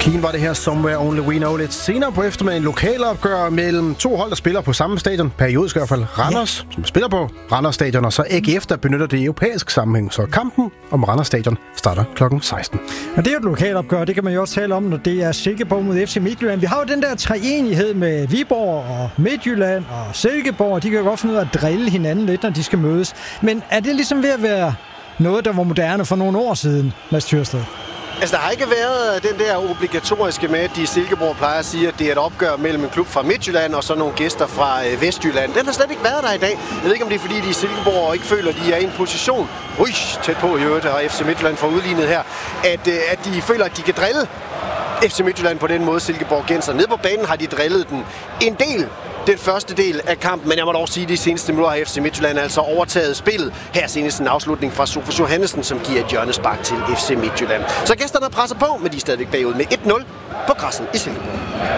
Keen var det her Somewhere Only We Know. Lidt senere på eftermiddagen lokalopgør mellem to hold, der spiller på samme stadion. Periodisk i hvert fald. Randers, som spiller på Randers Stadion, og så AGF, der benytter det europæiske sammenhæng. Så kampen om Randers Stadion starter kl. 16. Og det er jo et lokalopgør, det kan man jo også tale om, når det er Silkeborg mod FC Midtjylland. Vi har jo den der treenighed med Viborg og Midtjylland og Silkeborg. De kan jo godt finde ud af at drille hinanden lidt, når de skal mødes. Men er det ligesom ved at være noget, der var moderne for nogle år siden, Mads Thyrsted? Altså, der har ikke været den der obligatoriske med, at de i Silkeborg plejer at sige, at det er et opgør mellem en klub fra Midtjylland og så nogle gæster fra Vestjylland. Den har slet ikke været der i dag. Jeg ved ikke, om det er, fordi de i Silkeborg ikke føler, at de er i en position, tæt på i øvrigt, og FC Midtjylland får udlignet her, at de føler, at de kan drille FC Midtjylland på den måde, Silkeborg genser. Nede på banen har de drillet den en del. Den første del af kampen, men jeg må dog sige, at de seneste minutter har FC Midtjylland altså overtaget spillet. Her senest en afslutning fra Sofus Johannesen, som giver et hjørnespark til FC Midtjylland. Så gæsterne presser på, men de er stadigvæk bagud med 1-0 på græsset i Silkeborg.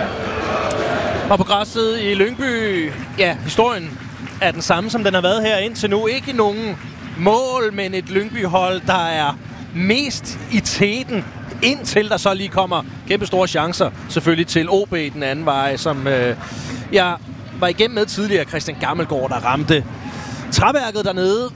Og på græsset i Lyngby, ja, historien er den samme, som den har været her indtil nu. Ikke nogen mål, men et Lyngby-hold, der er mest i teten, indtil der så lige kommer kæmpe store chancer, selvfølgelig til OB den anden vej, som jeg var igennem med tidligere, Christian Gammelgaard, der ramte træværket dernede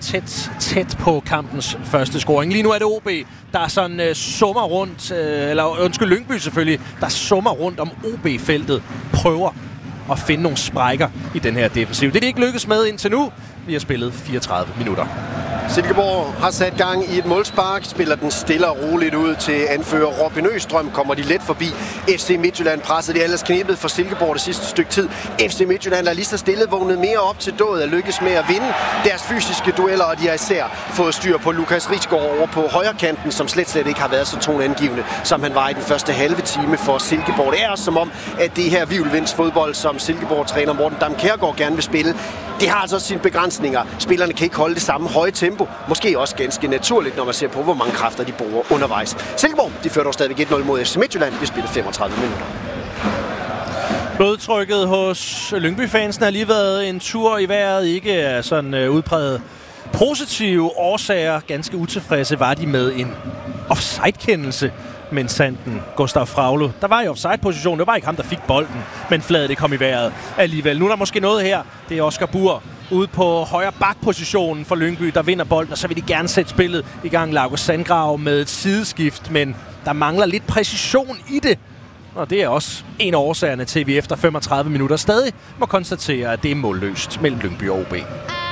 tæt på kampens første scoring. Lige nu er det OB, der sådan summer rundt, Lyngby selvfølgelig, der summer rundt om OB-feltet, prøver at finde nogle sprækker i den her defensiv. Det er de ikke lykkes med indtil nu. Vi har spillet 34 minutter. Silkeborg har sat gang i et målspark, spiller den stille og roligt ud til anfører Robin Østrøm, kommer de let forbi. FC Midtjylland pressede de ellers knebet for Silkeborg det sidste stykke tid. FC Midtjylland er lige så stille vågnet mere op til død og lykkes med at vinde deres fysiske dueller, og de har især fået styr på Lukas Rigsgaard over på højre kanten, som slet ikke har været så toneangivende, som han var i den første halve time for Silkeborg. Det er også som om, at det her hvirvelvindsfodbold, som Silkeborg-træner Morten Dam Kjærgaard gerne vil spille, det har altså sine begrænsninger. Spillerne kan ikke holde det samme høje tempo. Måske også ganske naturligt, når man ser på, hvor mange kræfter de bruger undervejs. Silkeborg, de fører dog stadigvæk 1-0 mod FC Midtjylland. Vi spiller 35 minutter. Blodtrykket hos Lyngby-fansen har lige været en tur i vejret. Ikke af sådan udpræget positive årsager. Ganske utilfredse var de med en offside-kendelse. Men Sanden, Gustav Fraglo, der var i offside-position. Det var ikke ham, der fik bolden, men fladet det kom i vejret alligevel. Nu er der måske noget her. Det er Oscar Bur ude på højre bakpositionen for Lyngby, der vinder bolden, og så vil de gerne sætte spillet i gang. Lauke Sandgrav med et sideskift, men der mangler lidt præcision i det. Og det er også en af årsagerne til, at vi efter 35 minutter stadig må konstatere, at det er målløst mellem Lyngby og OB.